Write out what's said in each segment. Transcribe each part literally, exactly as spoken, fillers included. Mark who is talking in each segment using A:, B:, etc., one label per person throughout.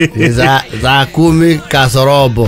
A: za za kumi kasorobo.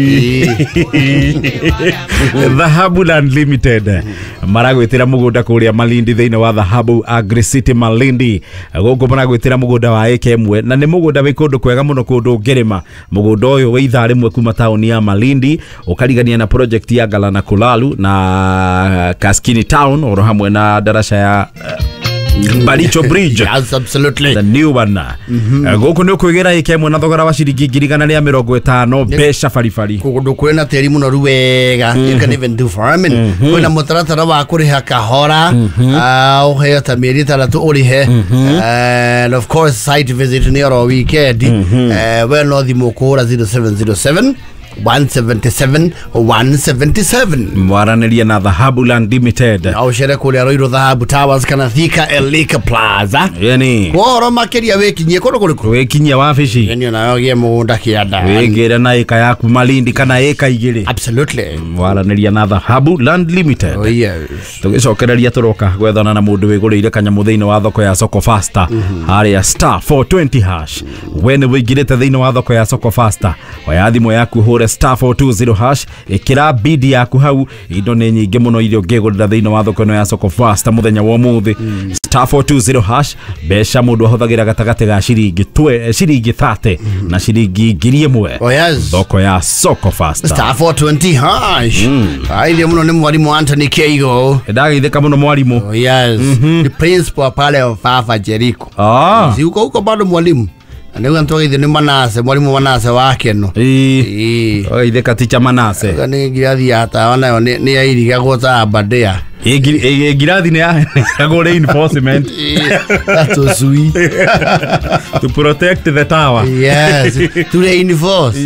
B: Dhahabu Unlimited maragwitira mugunda kuria Malindi thiine wa Dhahabu Agri City Malindi. Guku maragwitira mugunda wa eka imwe na ni mugunda wi kundu kwega muno kundu ngirima. Mugunda uyu wi ithaa rimwe kuma tauni ya Malindi ukarigania na project ya Galana Kulalu na Kaskini Town oro hamwe na darasha ya Baricho Bridge.
A: Yes, absolutely.
B: The new one. Mhm. Guku ni kwigera eka imwe na thogora wa ciringi ngiri igana ria mirongo itano besha farifari.
A: Kundu kwena teri muno ruwega. You can even do farming. Kwena mutaratara wa kuriha kahora. Ah, uhe ta mieri taratu urihe. And of course site visit ni oro weekend. Eh, we no thimo kura zero seven zero seven one seven seven one seven seven.
B: Mwaraniria na Dhahabu Unlimited.
A: Au shere kule Roiro Dhahabu Towers kana Thika Elika Plaza.
B: Yani
A: Koro makeria wekinyie kono kuliko
B: wekinyia wafici.
A: Yani unayogia mugunda kianda.
B: Wegera na eka yaku Malindi kana eka igiri.
A: Absolutely.
B: Mwaraniria na Dhahabu Unlimited.
A: Oh yes.
B: Tugicokereria turoka gwethana na mundu wigurire kanyamu thiine wa thoko ya Soko Faster. Hari ya star four twenty hash. When wigirite thiine wa thoko ya Soko Faster. Wayathimo yaku hore star four twenty hash ikira bidi yaku hau indo ni nyingi muno irio ngegurira thiine wa thoko ya Soko Faster muthenya wa muthi. Star four twenty hash besha mundu ahuthagira gatagate ga ciringi twe ciringi thirty na ciringi ngiri imwe.
A: Oh yes.
B: Thoko ya Soko Faster.
A: Star four twenty hash. Aile muno ni mwalimu Anthony Keigo.
B: Ndagitheka muno mwalimu.
A: Oh yes. The principal pale of Fafa Jericho.
B: Ah.
A: Si uko uko bado mwalimu. Ndio ntoka idhi ni Manase, mwalimu Manase wake no.
B: Eh. Oh ideka ticha Manase.
A: Kani girathi hata wana ni ni airiga gota abadea.
B: Eh girathi ni ya go reinforcement.
A: That's so sweet.
B: To protect the tower.
A: Yes, to reinforce.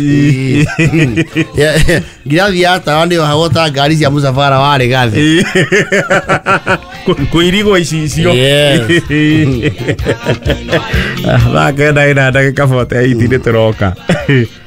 A: Yeah, girathi hata wana hawota gari cia musafara wale gathi.
B: Kuirigo icio.
A: Yes.
B: Ah, va que dai nada que cafote ahí tiene troca.